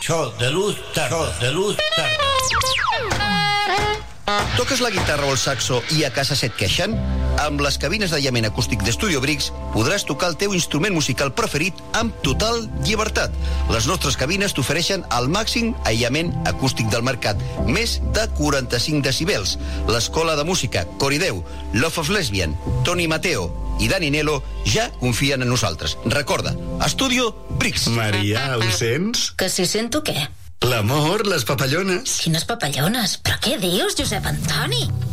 So de luz tarda. Toques la guitarra o el saxo i a casa se't queixen? Amb les cabines d'aïllament acústic d'Estudio Bricks podràs tocar el teu instrument musical preferit amb total llibertat. Les nostres cabines t'ofereixen el màxim aïllament acústic del mercat, més de 45 decibels. L'Escola de Música, Corideu, Love of Lesbian, Toni Mateo i Dani Nelo ja confien en nosaltres. Recorda, Estudio Bricks. Maria, ho sents? Que si sento què? L'amor, les papallones. Quines papallones? Però què dius, Josep Antoni?